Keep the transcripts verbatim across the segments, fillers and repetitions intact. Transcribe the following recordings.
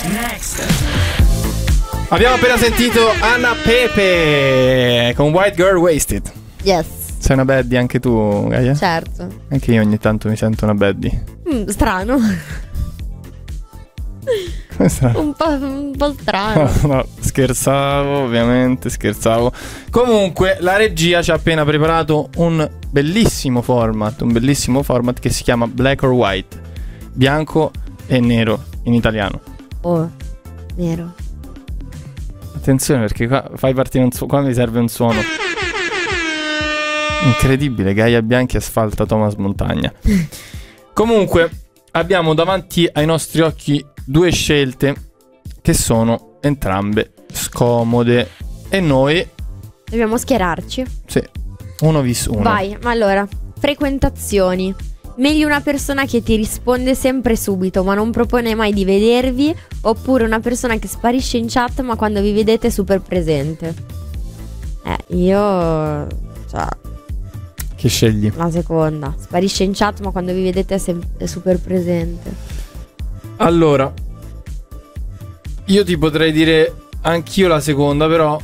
Next. Abbiamo appena sentito Anna Pepe con White Girl Wasted. Yes. Sei una baddie anche tu, Gaia? Certo. Anche io ogni tanto mi sento una baddie. Mm, strano. Come strano? Un po', un po' strano. No, no, scherzavo, ovviamente, scherzavo. Comunque, la regia ci ha appena preparato un bellissimo format, un bellissimo format che si chiama Black or White, bianco e nero in italiano. Oh, nero. Attenzione perché qua fai partire un suono, qua mi serve un suono. Incredibile, Gaia Bianchi asfalta Thomas Montagna. Comunque, abbiamo davanti ai nostri occhi due scelte che sono entrambe scomode e noi Dobbiamo schierarci. sì, uno vis uno. Vai, ma allora, frequentazioni. Meglio una persona che ti risponde sempre subito ma non propone mai di vedervi, oppure una persona che sparisce in chat ma quando vi vedete è super presente? Eh, io... cioè, Che scegli? la seconda. Sparisce in chat ma quando vi vedete è, sem- è super presente. Allora, io ti potrei dire anch'io la seconda, però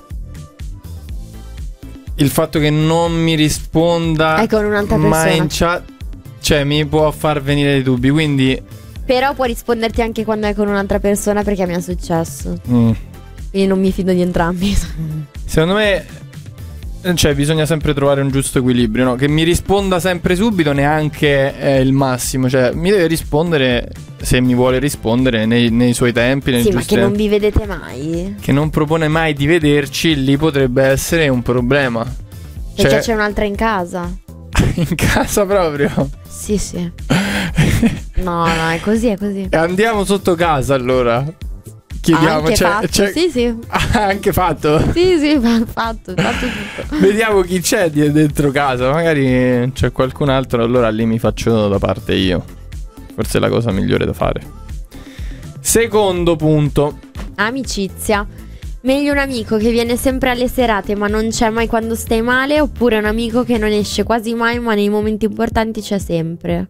il fatto che non mi risponda È con un'altra mai persona. in chat, cioè mi può far venire dei dubbi, quindi Però può risponderti anche quando è con un'altra persona, perché mi è successo. mm, Quindi non mi fido di entrambi. secondo me, cioè bisogna sempre trovare un giusto equilibrio, no? Che mi risponda sempre subito neanche è il massimo, cioè mi deve rispondere se mi vuole rispondere nei, nei suoi tempi, nei Sì, ma giusti che non tempi. vi vedete mai. Che non propone mai di vederci, lì potrebbe essere un problema. Perché Cioè, c'è un'altra in casa. in casa proprio. Sì, sì. No, no, è così, è così. Andiamo sotto casa allora. Chiediamo, Anche c'è- fatto, c'è- sì, sì. Ah, anche fatto. Sì, sì, fa- fatto, fatto tutto. Vediamo chi c'è di- dentro casa. Magari c'è qualcun altro, allora lì mi faccio da parte io. Forse è la cosa migliore da fare. Secondo punto. Amicizia. Meglio un amico che viene sempre alle serate ma non c'è mai quando stai male, oppure un amico che non esce quasi mai ma nei momenti importanti c'è sempre?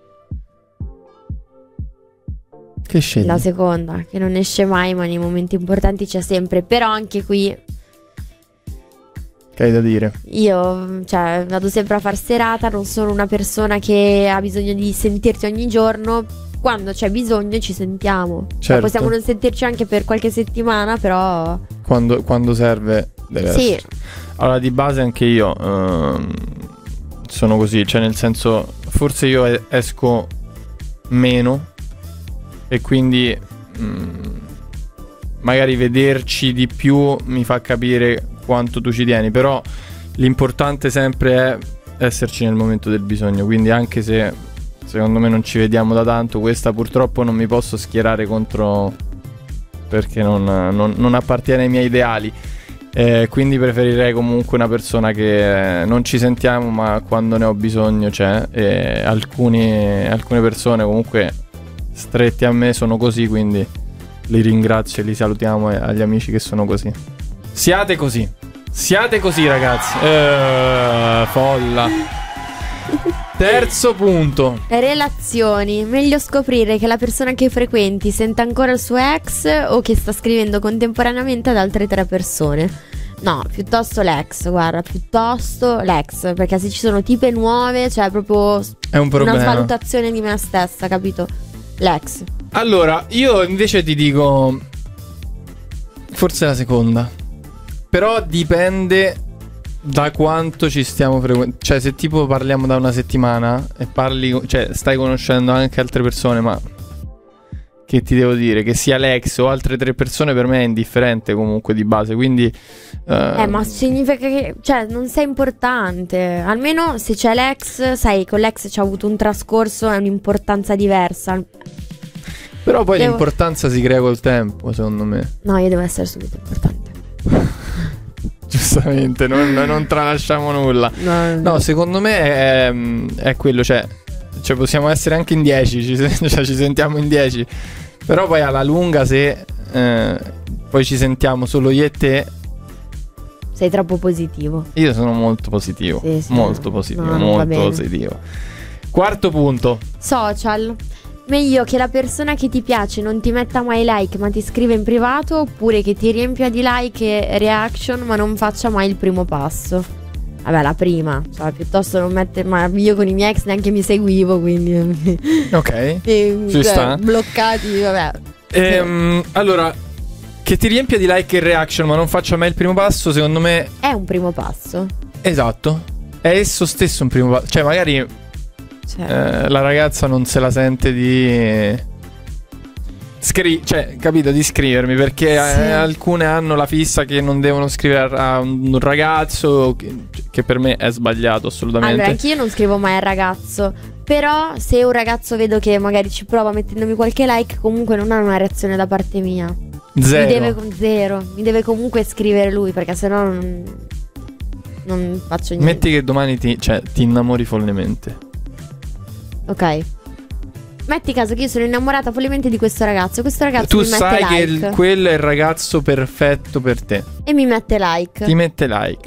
Che scegli? La seconda, che non esce mai ma nei momenti importanti c'è sempre. Però anche qui Che hai da dire? io, cioè, vado sempre a far serata, non sono una persona che ha bisogno di sentirti ogni giorno. Quando c'è bisogno ci sentiamo. Cioè, Certo. possiamo non sentirci anche per qualche settimana, però Quando, quando serve deve sì. essere. Allora di base anche io ehm, sono così. Cioè nel senso, forse io e- esco meno e quindi mm, magari vederci di più mi fa capire quanto tu ci tieni. Però l'importante sempre è esserci nel momento del bisogno. Quindi anche se secondo me non ci vediamo da tanto, questa purtroppo non mi posso schierare contro, perché non, non, non appartiene ai miei ideali. Eh, quindi preferirei comunque una persona che eh, non ci sentiamo ma quando ne ho bisogno c'è. E alcuni, alcune persone comunque stretti a me sono così, quindi li ringrazio e li salutiamo, eh, agli amici che sono così. Siate così. Siate così, ragazzi. Eh, folla. Terzo punto. Relazioni. Meglio scoprire che la persona che frequenti sente ancora il suo ex o che sta scrivendo contemporaneamente ad altre tre persone. No, piuttosto l'ex, guarda, piuttosto l'ex. Perché se ci sono tipe nuove, cioè proprio È un problema. una svalutazione di me stessa, capito? L'ex. Allora, io invece ti dico forse la seconda. Però dipende da quanto ci stiamo frequentando. Cioè se tipo parliamo da una settimana e parli, cioè stai conoscendo anche altre persone, ma che ti devo dire, che sia l'ex o altre tre persone per me è indifferente comunque di base. Quindi eh, Eh, ma significa che, cioè, non sei importante. Almeno se c'è l'ex, sai, con l'ex c'è avuto un trascorso e un'importanza diversa. però poi devo- l'importanza si crea col tempo, secondo me. No, io devo essere subito importante. Giustamente, non, non tralasciamo nulla. No, No, secondo me è, è quello, cioè, cioè possiamo essere anche in dieci, ci, cioè, ci sentiamo in dieci. Però poi alla lunga se eh, poi ci sentiamo solo io e te, sei troppo positivo. io sono molto positivo, Sì, sì, molto no. positivo, No, non va molto bene. positivo. Quarto punto. Social. Meglio che la persona che ti piace non ti metta mai like ma ti scrive in privato, oppure che ti riempia di like e reaction ma non faccia mai il primo passo? Vabbè, la prima, cioè piuttosto non mette. Ma io con i miei ex neanche mi seguivo, quindi ok, e, ci cioè, sta. bloccati, vabbè. Ehm, allora, che ti riempia di like e reaction ma non faccia mai il primo passo, secondo me È un primo passo. esatto, è esso stesso un primo passo. Cioè magari Cioè, eh, la ragazza non se la sente di scri- cioè, capito, di scrivermi, perché Sì. eh, alcune hanno la fissa che non devono scrivere a un ragazzo, che, che per me è sbagliato assolutamente. allora, anch'io non scrivo mai al ragazzo. Però se un ragazzo vedo che magari ci prova mettendomi qualche like, comunque non ha una reazione da parte mia. Zero. Mi deve, zero. Mi deve comunque scrivere lui, perché sennò non, non faccio niente. Metti che domani ti, cioè, ti innamori follemente. Ok. Metti caso che io sono innamorata follemente di questo ragazzo. Questo ragazzo Tu mi mette sai like che il- quello è il ragazzo perfetto per te. e mi mette like. Ti mette like.